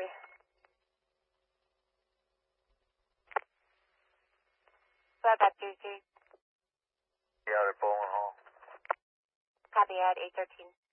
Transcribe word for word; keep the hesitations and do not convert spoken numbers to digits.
copy. Flat at G G. Yeah, they're pulling home. Copy at eight thirteen.